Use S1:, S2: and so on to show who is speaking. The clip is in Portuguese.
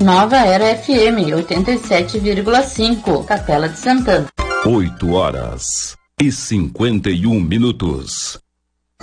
S1: Nova Era FM 87,5, Capela de Santana.
S2: 8h51.